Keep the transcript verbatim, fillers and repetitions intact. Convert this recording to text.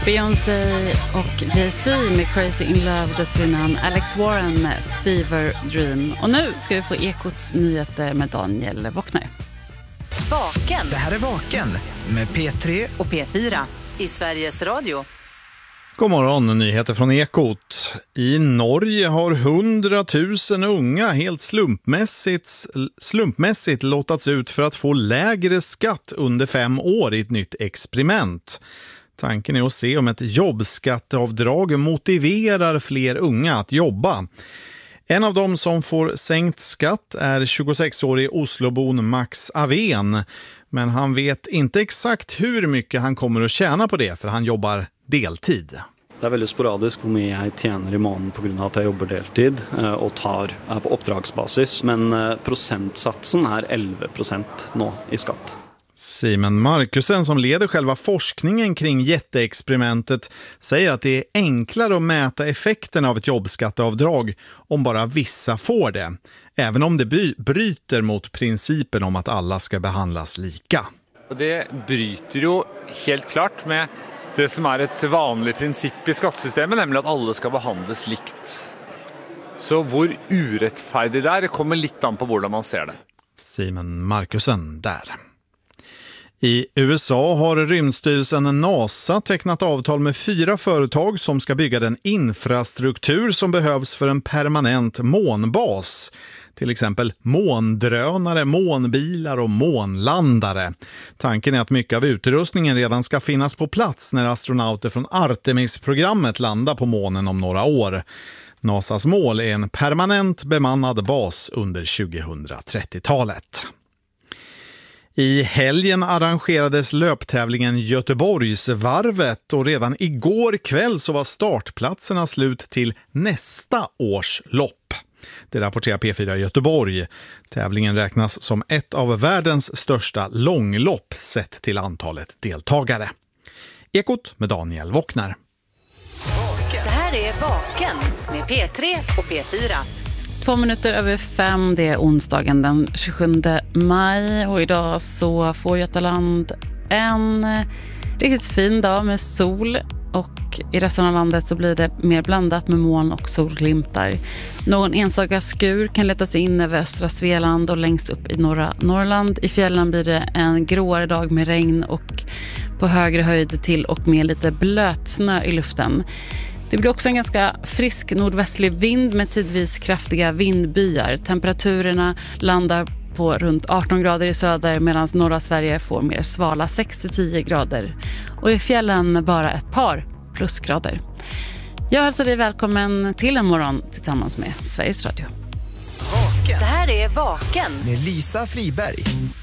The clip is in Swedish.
Beyoncé och Jay-Z med Crazy in Love, dessförinnan Alex Warren med Fever Dream. Och nu ska vi få Ekots nyheter med Daniel Wockner. Vaken. Det här är Vaken med P tre och P fyra i Sveriges Radio. God morgon, nyheter från Ekot. I Norge har hundratusen unga helt slumpmässigt, slumpmässigt lottats ut för att få lägre skatt under fem år i ett nytt experiment. Tanken är att se om ett jobbskatteavdrag motiverar fler unga att jobba. En av dem som får sänkt skatt är tjugosexårig Oslobon Max Aven. Men han vet inte exakt hur mycket han kommer att tjäna på det, för han jobbar deltid. Det är väldigt sporadiskt hur mycket jag tjänar i månaden på grund av att jag jobbar deltid och tar på uppdragsbasis. Men procentsatsen är elva procent nu i skatt. Simon Markusen, som leder själva forskningen kring jätteexperimentet, säger att det är enklare att mäta effekten av ett jobbskatteavdrag om bara vissa får det, även om det bryter mot principen om att alla ska behandlas lika. Och det bryter ju helt klart med det som är ett vanligt princip i skattesystemet, nämligen att alla ska behandlas likt. Så hur urättfärdigt det är kommer lite an på hur man ser det. Simon Markusen där. I U S A har rymdstyrelsen NASA tecknat avtal med fyra företag som ska bygga den infrastruktur som behövs för en permanent månbas. Till exempel måndrönare, månbilar och månlandare. Tanken är att mycket av utrustningen redan ska finnas på plats när astronauter från Artemis-programmet landar på månen om några år. NASAs mål är en permanent bemannad bas under tjugohundratrettiotalet. I helgen arrangerades löptävlingen Göteborgsvarvet och redan igår kväll så var startplatserna slut till nästa års lopp. Det rapporterar P fyra Göteborg. Tävlingen räknas som ett av världens största långlopp sett till antalet deltagare. Ekot med Daniel Wockner. Det här är Vaken med P tre och P fyra. Två minuter över fem, det är onsdagen den tjugosjunde maj och idag så får Götaland en riktigt fin dag med sol och i resten av landet så blir det mer blandat med moln och solglimtar. Någon enstaka skur kan letas in över östra Svealand och längst upp i norra Norrland. I fjällen blir det en gråare dag med regn och på högre höjd till och med lite blötsnö i luften. Det blir också en ganska frisk nordvästlig vind med tidvis kraftiga vindbyar. Temperaturerna landar på runt arton grader i söder medan norra Sverige får mer svala sex till tio grader. Och i fjällen bara ett par plusgrader. Jag hälsar dig välkommen till en morgon tillsammans med Sveriges Radio. Det här är Vaken med Lisa Friberg.